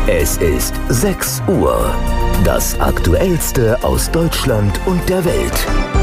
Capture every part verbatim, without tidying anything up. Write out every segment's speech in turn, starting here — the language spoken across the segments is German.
Es ist sechs Uhr. Das Aktuellste aus Deutschland und der Welt.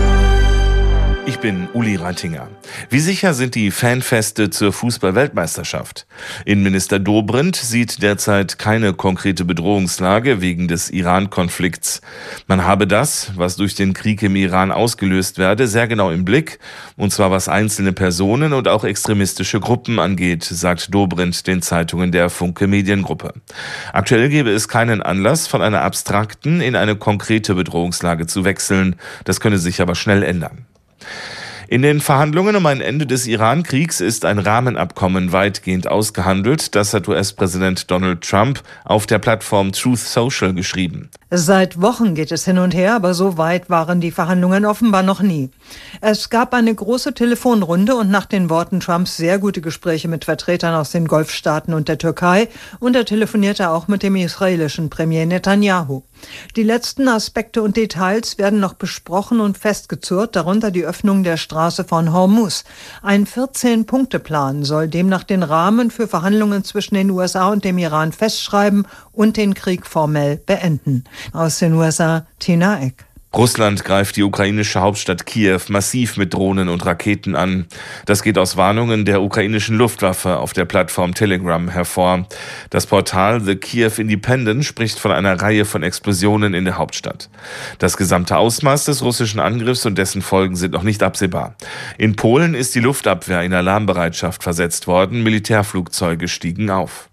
Ich bin Uli Reitinger. Wie sicher sind die Fanfeste zur Fußball-Weltmeisterschaft? Innenminister Dobrindt sieht derzeit keine konkrete Bedrohungslage wegen des Iran-Konflikts. Man habe das, was durch den Krieg im Iran ausgelöst werde, sehr genau im Blick, und zwar was einzelne Personen und auch extremistische Gruppen angeht, sagt Dobrindt den Zeitungen der Funke Mediengruppe. Aktuell gebe es keinen Anlass, von einer abstrakten in eine konkrete Bedrohungslage zu wechseln. Das könne sich aber schnell ändern. In den Verhandlungen um ein Ende des Iran-Kriegs ist ein Rahmenabkommen weitgehend ausgehandelt. Das hat U S-Präsident Donald Trump auf der Plattform Truth Social geschrieben. Seit Wochen geht es hin und her, aber so weit waren die Verhandlungen offenbar noch nie. Es gab eine große Telefonrunde und nach den Worten Trumps sehr gute Gespräche mit Vertretern aus den Golfstaaten und der Türkei, und er telefonierte auch mit dem israelischen Premier Netanyahu. Die letzten Aspekte und Details werden noch besprochen und festgezurrt, darunter die Öffnung der Straße von Hormuz. Ein vierzehn-Punkte-Plan soll demnach den Rahmen für Verhandlungen zwischen den U S A und dem Iran festschreiben und den Krieg formell beenden. Aus den U S A, Tina Eck. Russland greift die ukrainische Hauptstadt Kiew massiv mit Drohnen und Raketen an. Das geht aus Warnungen der ukrainischen Luftwaffe auf der Plattform Telegram hervor. Das Portal The Kiev Independent spricht von einer Reihe von Explosionen in der Hauptstadt. Das gesamte Ausmaß des russischen Angriffs und dessen Folgen sind noch nicht absehbar. In Polen ist die Luftabwehr in Alarmbereitschaft versetzt worden. Militärflugzeuge stiegen auf.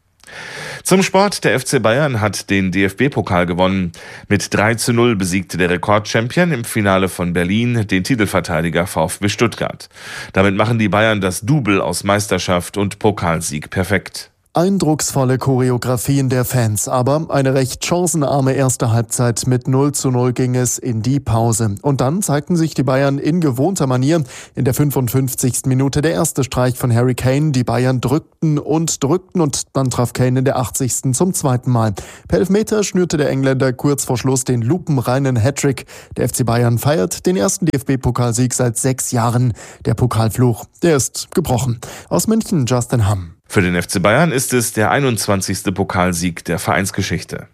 Zum Sport. Der F C Bayern hat den D F B-Pokal gewonnen. Mit drei zu null besiegte der Rekordchampion im Finale von Berlin den Titelverteidiger VfB Stuttgart. Damit machen die Bayern das Double aus Meisterschaft und Pokalsieg perfekt. Eindrucksvolle Choreografien der Fans, aber eine recht chancenarme erste Halbzeit. Mit null zu null ging es in die Pause. Und dann zeigten sich die Bayern in gewohnter Manier. In der fünfundfünfzigsten Minute der erste Streich von Harry Kane. Die Bayern drückten und drückten und dann traf Kane in der achtzigsten zum zweiten Mal. Per Elfmeter schnürte der Engländer kurz vor Schluss den lupenreinen Hattrick. Der F C Bayern feiert den ersten D F B-Pokalsieg seit sechs Jahren. Der Pokalfluch, der ist gebrochen. Aus München, Justin Hamm. Für den F C Bayern ist es der einundzwanzigste Pokalsieg der Vereinsgeschichte.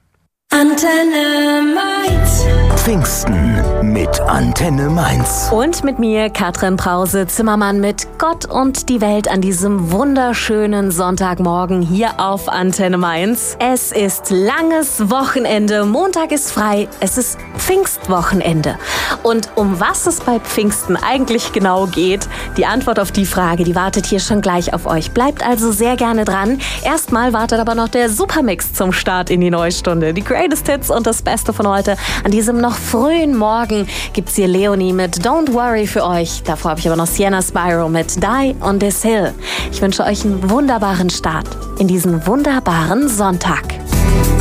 Antenne Mainz. Pfingsten mit Antenne Mainz. Und mit mir, Katrin Brause-Zimmermann, mit Gott und die Welt an diesem wunderschönen Sonntagmorgen hier auf Antenne Mainz. Es ist langes Wochenende, Montag ist frei, es ist Pfingstwochenende. Und um was es bei Pfingsten eigentlich genau geht, die Antwort auf die Frage, die wartet hier schon gleich auf euch. Bleibt also sehr gerne dran. Erstmal wartet aber noch der Supermix zum Start in die neue Stunde. Die Greatest Hits und das Beste von heute. An diesem noch frühen Morgen gibt's hier Leonie mit Don't Worry für euch. Davor habe ich aber noch Sienna Spyro mit Die on This Hill. Ich wünsche euch einen wunderbaren Start in diesen wunderbaren Sonntag.